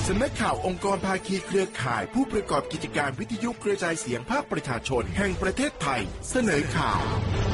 สำนักข่าวองค์กรภาคีเครือข่ายผู้ประกอบกิจการวิทยุกระจายเสียงภาคประชาชนแห่งประเทศไทยเสนอข่าว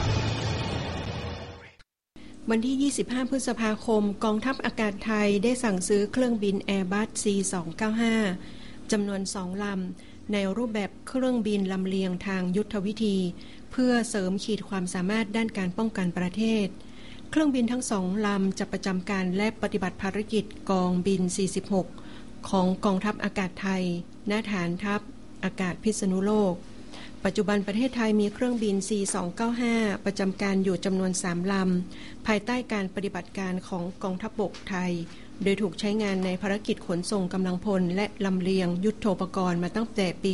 วันที่ 25 พฤษภาคมกองทัพอากาศไทยได้สั่งซื้อเครื่องบิน Airbus C295 จำนวน 2 ลำในรูปแบบเครื่องบินลำเลียงทางยุทธวิธีเพื่อเสริมขีดความสามารถด้านการป้องกันประเทศเครื่องบินทั้ง 2 ลำจะประจำการและปฏิบัติภารกิจกองบิน 46 ของกองทัพอากาศไทยณฐานทัพอากาศพิษณุโลกปัจจุบันประเทศไทยมีเครื่องบิน C295 ประจำการอยู่จำนวน 3 ลำภายใต้การปฏิบัติการของกองทัพบกไทยโดยถูกใช้งานในภารกิจขนส่งกำลังพลและลำเลียงยุทโธปกรณ์มาตั้งแต่ปี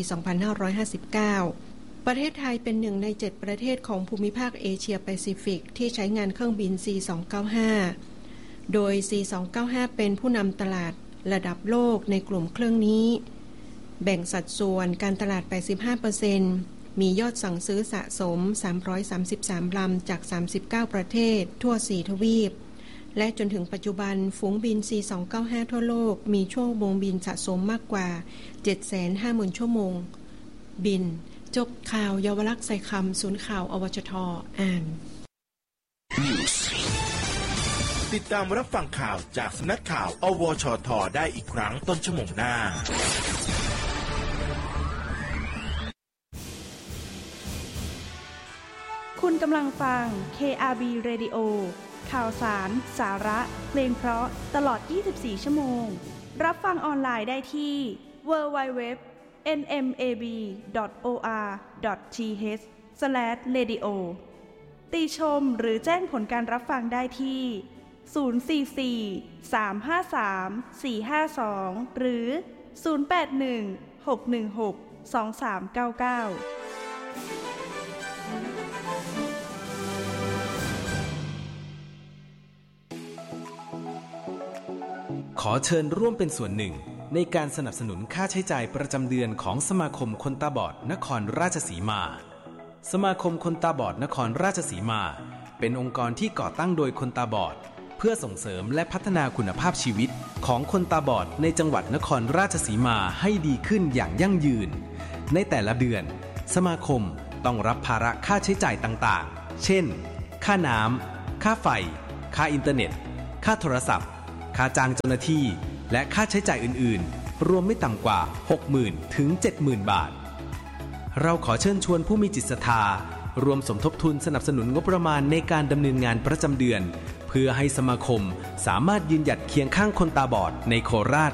2559 ประเทศไทยเป็นหนึ่งใน 7 ประเทศของภูมิภาคเอเชียแปซิฟิกที่ใช้งานเครื่องบิน C295 โดย C295 เป็นผู้นำตลาดระดับโลกในกลุ่มเครื่องนี้แบ่งสัดส่วนการตลาด 85%มียอดสั่งซื้อสะสม333ลำจาก39ประเทศทั่ว4ทวีปและจนถึงปัจจุบันฝูงบิน C295 ทั่วโลกมีชั่วโมงบินสะสมมากกว่า 750,000 ชั่วโมงบินจบข่าวเยาวลักษณ์ใส่คำศูนย์ข่าวอวชท.อ่านติดตามรับฟังข่าวจากสำนักข่าวอวชท.ได้อีกครั้งต้นชั่วโมงหน้าคุณกำลังฟัง KRB Radio ข่าวสาร สาระเพลงเพราะตลอด 24 ชั่วโมงรับฟังออนไลน์ได้ที่ www.nmab.or.th/radio ติชมหรือแจ้งผลการรับฟังได้ที่ 044-353-452 หรือ 081-616-2399 ขอเชิญร่วมเป็นส่วนหนึ่งในการสนับสนุนค่าใช้จ่ายประจำเดือนของสมาคมคนตาบอดนครราชสีมาสมาคมคนตาบอดนครราชสีมาเป็นองค์กรที่ก่อตั้งโดยคนตาบอดเพื่อส่งเสริมและพัฒนาคุณภาพชีวิตของคนตาบอดในจังหวัดนครราชสีมาให้ดีขึ้นอย่างยั่งยืนในแต่ละเดือนสมาคมต้องรับภาระค่าใช้จ่ายต่างๆเช่นค่าน้ำค่าไฟค่าอินเทอร์เน็ตค่าโทรศัพท์ค่าจ้างเจ้าหน้าที่และค่าใช้จ่ายอื่นๆรวมไม่ต่ำกว่า 60,000 ถึง 70,000 บาทเราขอเชิญชวนผู้มีจิตศรัทธารวมสมทบทุนสนับสนุนงบประมาณในการดำเนินงานประจำเดือนเพื่อให้สมาคมสามารถยืนหยัดเคียงข้างคนตาบอดในโคราช